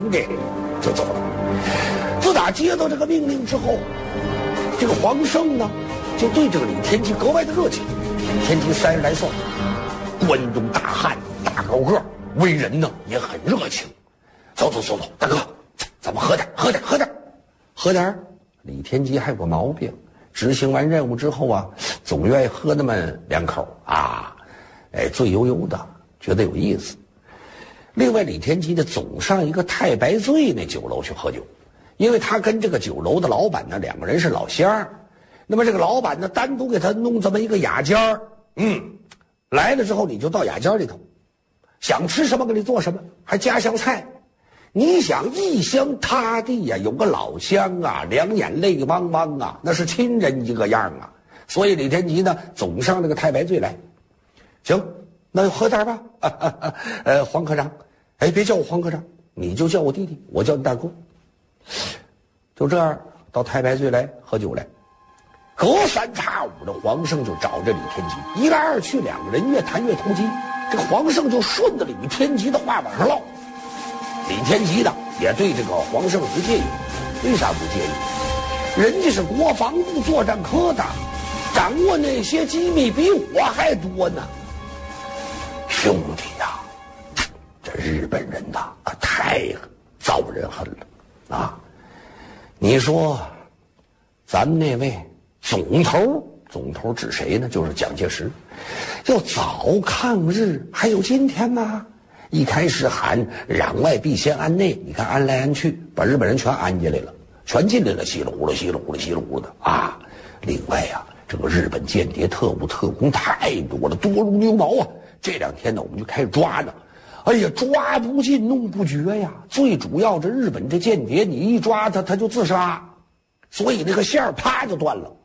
这就走了。自打接到这个命令之后，这个黄胜呢，就对这个李天机格外的热情。李天机30来岁，关中大汉，大高个，为人呢也很热情。走，大哥，咱们喝点。李天机还有个毛病，执行完任务之后啊，总愿意喝那么2口啊，醉悠悠的，觉得有意思。另外，李天机呢总上一个太白醉那酒楼去喝酒，因为他跟这个酒楼的老板呢2个人是老乡。那么这个老板呢单独给他弄这么一个雅间儿，来了之后你就到雅间里头，想吃什么给你做什么，还家乡菜。你想异乡他地呀，有个老乡啊，两眼泪汪汪啊，那是亲人一个样啊。所以李天机呢总上那个太白醉来。行，那就喝点吧。黄科长，别叫我黄科长，你就叫我弟弟，我叫你大哥。就这样到太白醉来喝酒来。隔3差5的黄胜就找着李天机，一来二去2个人越谈越投机。这个黄胜就顺着李天机的话往上唠。李天机呢也对这个黄胜不介意，为啥不介意？人家是国防部作战科的，掌握那些机密比我还多呢。兄弟呀，这日本人呐可太遭人恨了啊！你说咱们那位总头指谁呢？就是蒋介石。要早抗日还有今天吗？一开始喊攘外必先安内，你看安来安去，把日本人全安进来了，全进来了，稀里呼噜的啊！另外呀，这个日本间谍特务特工太多了，多如牛毛啊！这2天呢，我们就开始抓呢。哎呀，抓不尽，弄不绝呀！最主要，这日本这间谍，你一抓他，他就自杀，所以那个线儿啪就断了。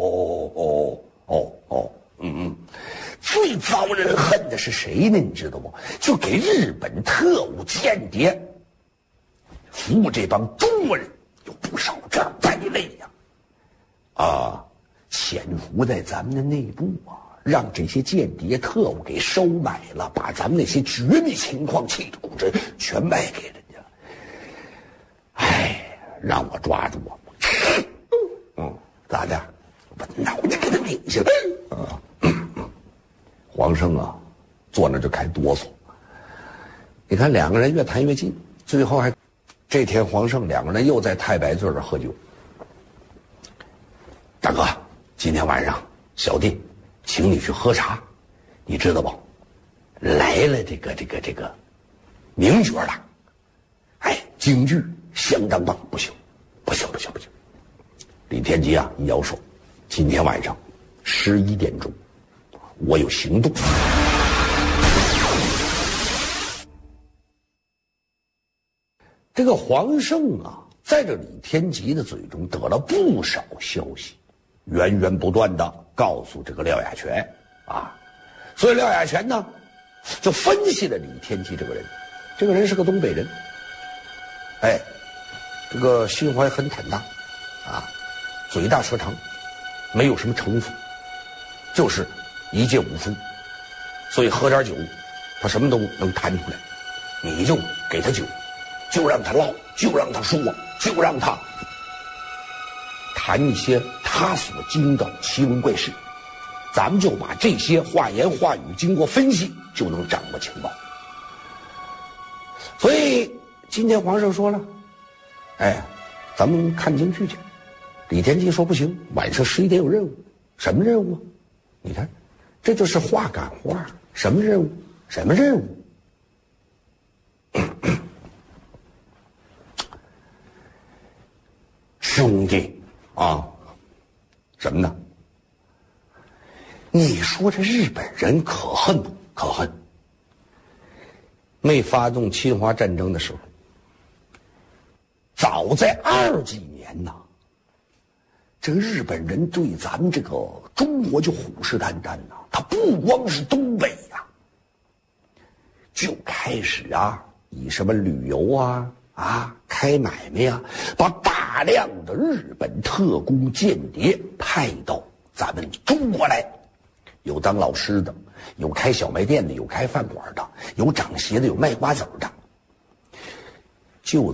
最遭人恨的是谁呢？你知道不？就给日本特务间谍服务这帮中国人，有不少这样败类呀！潜伏在咱们的内部啊，让这些间谍特务给收买了，把咱们那些绝密情况、气质控制全卖给人家。让我抓住我，咋的？把脑袋给他拧下来啊！黄胜啊，坐那就开哆嗦。你看2个人越谈越近，最后这天黄胜2个人又在太白醉这喝酒。大哥，今天晚上小弟请你去喝茶，你知道不？来了这个名角了，京剧相当棒，不行。李天机啊一摇手，今天晚上11点钟。我有行动。这个黄胜啊，在这李天机的嘴中得了不少消息，源源不断的告诉这个廖雅全啊，所以廖雅全呢就分析了李天机这个人，这个人是个东北人，这个心怀很坦荡啊，嘴大舌长，没有什么城府，就是一介武夫，所以喝点酒他什么都能谈出来。你就给他酒，就让他唠，就让他说，就让他谈一些他所经的奇闻怪事，咱们就把这些话言话语经过分析就能掌握情报。所以今天皇上说了，咱们看京剧去。李天机说不行，晚上11点有任务。什么任务啊？你看这就是话赶话。什么任务？什么任务？兄弟啊，什么呢？你说这日本人可恨不可恨？没发动侵华战争的时候，早在20几年呐，这个日本人对咱们这个中国就虎视眈眈呐。他不光是东北呀，就开始以什么旅游开买卖把大量的日本特工间谍派到咱们中国来，有当老师的，有开小卖店的，有开饭馆的，有长鞋的，有卖瓜子的。就